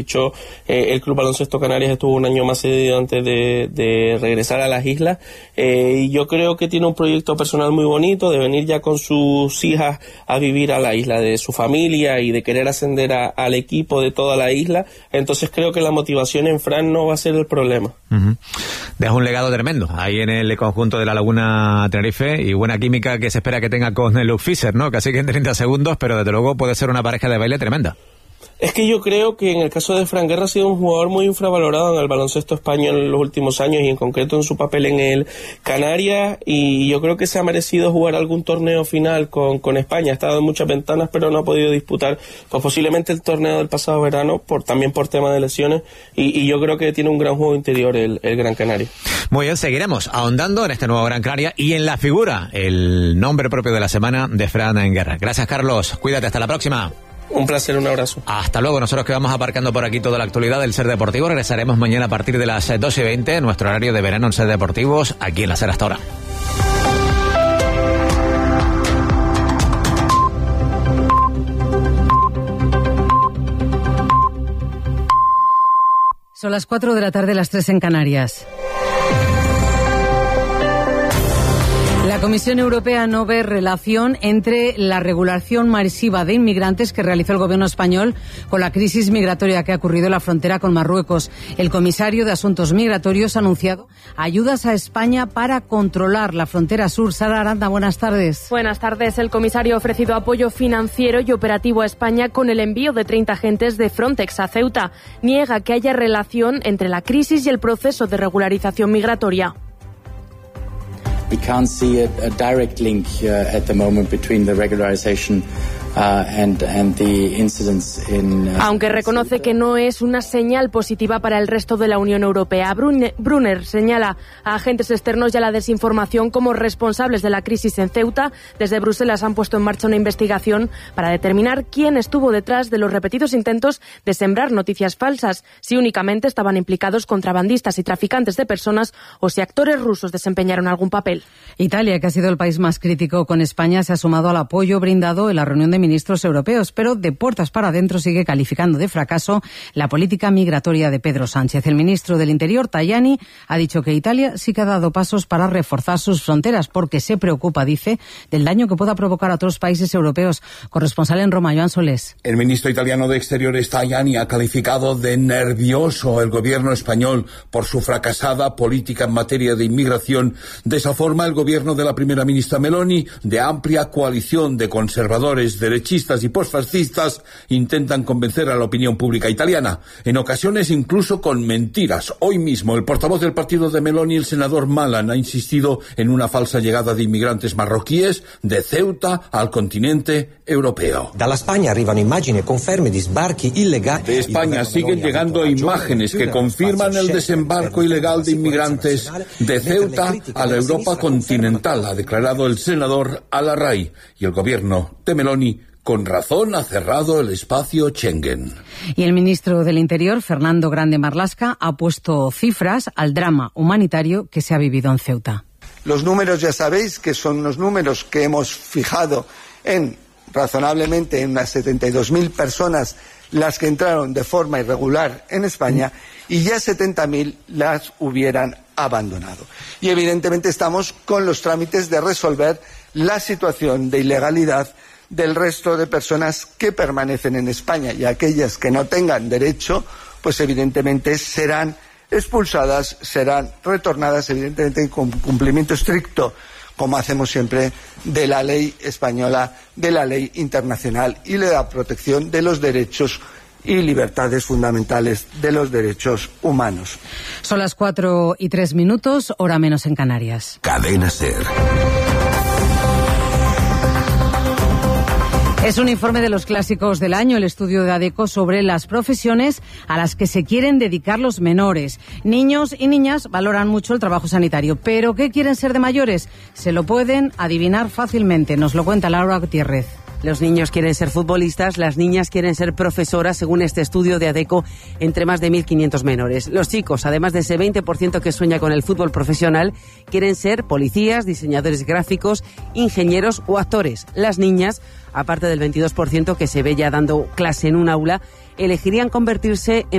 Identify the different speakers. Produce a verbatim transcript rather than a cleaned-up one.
Speaker 1: hecho, eh, el Club Baloncesto Canarias estuvo un año más cedido antes de, de regresar a las islas, eh, y yo creo que tiene un proyecto personal muy bonito de venir ya con sus hijas a vivir a la isla, de su familia y de querer ascender a, al equipo de toda la isla. Entonces creo que la motivación en Fran no va a ser el problema.
Speaker 2: Uh-huh. Deja un legado tremendo ahí en el conjunto de la Laguna Tenerife y buena química que se espera que tenga con Luke Fischer, ¿no? Casi que en treinta segundos, pero desde luego puede ser una pareja de baile tremenda.
Speaker 1: Es que yo creo que en el caso de Fran Guerra ha sido un jugador muy infravalorado en el baloncesto español en los últimos años y en concreto en su papel en el Canarias, y yo creo que se ha merecido jugar algún torneo final con, con España. Ha estado en muchas ventanas pero no ha podido disputar pues posiblemente el torneo del pasado verano por también por tema de lesiones, y, y yo creo que tiene un gran juego interior el, el Gran Canaria.
Speaker 2: Muy bien, seguiremos ahondando en este nuevo Gran Canaria y en la figura, el nombre propio de la semana de Fran Guerra. Gracias, Carlos, cuídate, hasta la próxima.
Speaker 1: Un placer, un abrazo.
Speaker 2: Hasta luego, nosotros que vamos aparcando por aquí toda la actualidad del Ser Deportivo. Regresaremos mañana a partir de las dos y veinte, nuestro horario de verano en Ser Deportivos, aquí en la Ser hasta ahora.
Speaker 3: Son las cuatro de la tarde, las tres en Canarias. La Comisión Europea no ve relación entre la regulación masiva de inmigrantes que realizó el gobierno español con la crisis migratoria que ha ocurrido en la frontera con Marruecos. El comisario de Asuntos Migratorios ha anunciado ayudas a España para controlar la frontera sur. Sara Aranda, buenas tardes.
Speaker 4: Buenas tardes. El comisario ha ofrecido apoyo financiero y operativo a España con el envío de treinta agentes de Frontex a Ceuta. Niega que haya relación entre la crisis y el proceso de regularización migratoria.
Speaker 5: We can't see a, a direct link uh, at the moment between the regularization Uh, and, and the incidents in, uh,
Speaker 4: Aunque reconoce que no es una señal positiva para el resto de la Unión Europea. Brunner, Brunner señala a agentes externos y a la desinformación como responsables de la crisis en Ceuta. Desde Bruselas han puesto en marcha una investigación para determinar quién estuvo detrás de los repetidos intentos de sembrar noticias falsas, si únicamente estaban implicados contrabandistas y traficantes de personas o si actores rusos desempeñaron algún papel.
Speaker 3: Italia, que ha sido el país más crítico con España, se ha sumado al apoyo brindado en la reunión de ministros europeos, pero de puertas para adentro sigue calificando de fracaso la política migratoria de Pedro Sánchez. El ministro del Interior, Tajani, ha dicho que Italia sí que ha dado pasos para reforzar sus fronteras porque se preocupa, dice, del daño que pueda provocar a otros países europeos. Corresponsal en Roma, Joan Solés.
Speaker 6: El ministro italiano de Exteriores, Tajani, ha calificado de nervioso el gobierno español por su fracasada política en materia de inmigración. De esa forma, el gobierno de la primera ministra Meloni, de amplia coalición de conservadores, derechistas y posfascistas, intentan convencer a la opinión pública italiana, en ocasiones incluso con mentiras. Hoy mismo, el portavoz del partido de Meloni, el senador Malan, ha insistido en una falsa llegada de inmigrantes marroquíes de Ceuta al continente europeo.
Speaker 7: De España arriban imágenes, conferme de sbarchi ilegali.
Speaker 6: De España siguen llegando imágenes que confirman el desembarco ilegal de inmigrantes de Ceuta a la Europa continental, ha declarado el senador Al-Arrai, y el gobierno de Meloni con razón ha cerrado el espacio Schengen.
Speaker 3: Y el ministro del Interior, Fernando Grande Marlaska, ha puesto cifras al drama humanitario que se ha vivido en Ceuta.
Speaker 8: Los números ya sabéis que son los números que hemos fijado en razonablemente en unas setenta y dos mil personas las que entraron de forma irregular en España y ya setenta mil las hubieran abandonado. Y evidentemente estamos con los trámites de resolver la situación de ilegalidad del resto de personas que permanecen en España, y aquellas que no tengan derecho, pues evidentemente serán expulsadas, serán retornadas, evidentemente con cumplimiento estricto, como hacemos siempre, de la ley española, de la ley internacional y de la protección de los derechos y libertades fundamentales de los derechos humanos.
Speaker 3: Son las cuatro y tres minutos, hora menos en Canarias.
Speaker 9: Cadena Ser.
Speaker 3: Es un informe de los clásicos del año, el estudio de ADECO sobre las profesiones a las que se quieren dedicar los menores. Niños y niñas valoran mucho el trabajo sanitario, pero ¿qué quieren ser de mayores? Se lo pueden adivinar fácilmente, nos lo cuenta Laura Gutiérrez.
Speaker 10: Los niños quieren ser futbolistas, las niñas quieren ser profesoras, según este estudio de ADECO, entre más de mil quinientos menores. Los chicos, además de ese veinte por ciento que sueña con el fútbol profesional, quieren ser policías, diseñadores gráficos, ingenieros o actores. Las niñas, aparte del veintidós por ciento que se ve ya dando clase en un aula, elegirían convertirse en